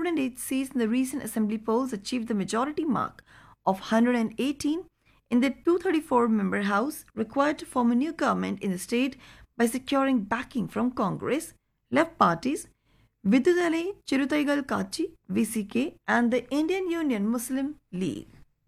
108 seats in the recent assembly polls achieved the majority mark of 118 in the 234-member House required to form a new government in the state by securing backing from Congress, left parties, Vidudale Chirutaigal Kachi, VCK, and the Indian Union Muslim League.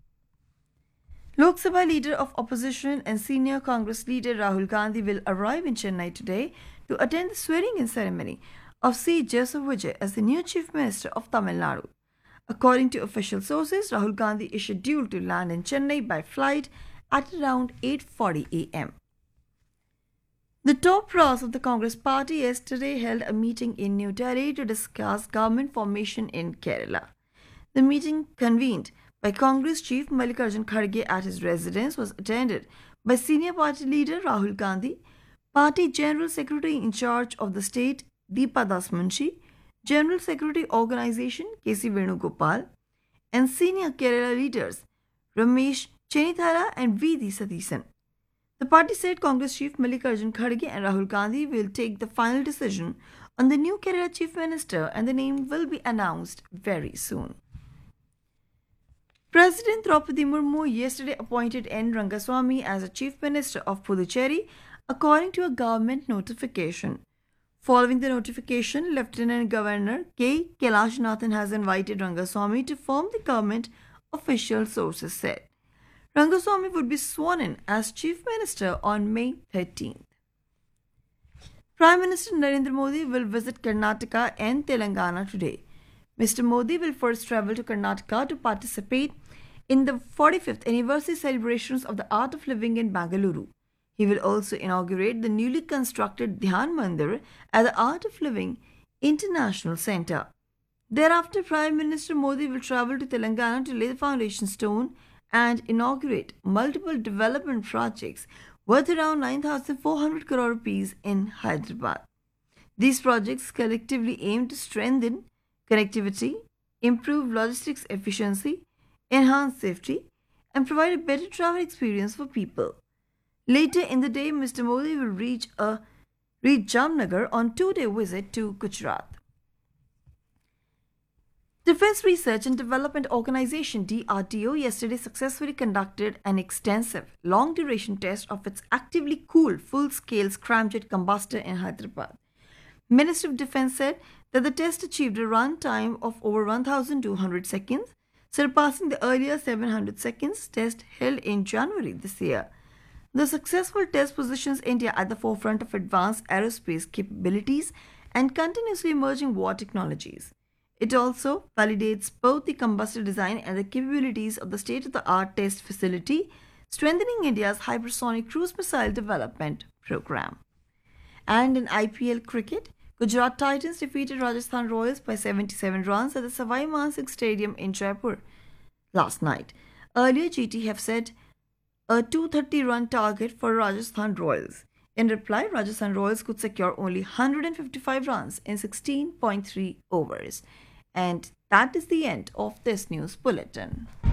Lok Sabha leader of opposition and senior Congress leader Rahul Gandhi will arrive in Chennai today to attend the swearing-in ceremony of C. Joseph Vijay as the new Chief Minister of Tamil Nadu. According to official sources, Rahul Gandhi is scheduled to land in Chennai by flight at around 8:40 a.m. The top brass of the Congress party yesterday held a meeting in New Delhi to discuss government formation in Kerala. The meeting, convened by Congress Chief Mallikarjun Kharge at his residence, was attended by senior party leader Rahul Gandhi, Party General Secretary in charge of the state Deepa Das Munshi, General Secretary Organization K.C. Venugopal, and senior Kerala leaders Ramesh Chenithara and V.D. Satheesan. The party said Congress Chief Mallikarjun Kharge and Rahul Gandhi will take the final decision on the new Kerala Chief Minister and the name will be announced very soon. President Draupadi Murmu yesterday appointed N. Rangaswamy as the Chief Minister of Puducherry according to a government notification. Following the notification, Lieutenant Governor K. Kailashnathn has invited Rangaswamy to form the government, official sources said. Rangaswamy would be sworn in as Chief Minister on May 13th. Prime Minister Narendra Modi will visit Karnataka and Telangana today. Mr. Modi will first travel to Karnataka to participate in the 45th anniversary celebrations of the Art of Living in Bangalore. He will also inaugurate the newly constructed Dhyan Mandir at the Art of Living International Centre. Thereafter, Prime Minister Modi will travel to Telangana to lay the foundation stone and inaugurate multiple development projects worth around 9,400 crore rupees in Hyderabad. These projects collectively aim to strengthen connectivity, improve logistics efficiency, enhance safety, and provide a better travel experience for people. Later in the day, Mr. Modi will reach Jamnagar on a 2-day visit to Gujarat. Defense Research and Development Organization DRDO yesterday successfully conducted an extensive, long-duration test of its actively cooled full-scale scramjet combustor in Hyderabad. Ministry of Defense said that the test achieved a run time of over 1,200 seconds, surpassing the earlier 700 seconds test held in January this year. The successful test positions India at the forefront of advanced aerospace capabilities and continuously emerging war technologies. It also validates both the combustor design and the capabilities of the state-of-the-art test facility, strengthening India's hypersonic cruise missile development program. And in IPL cricket, Gujarat Titans defeated Rajasthan Royals by 77 runs at the Savai Mansingh Stadium in Jaipur last night. Earlier, GT have set a 230-run target for Rajasthan Royals. In reply, Rajasthan Royals could secure only 155 runs in 16.3 overs. And that is the end of this news bulletin.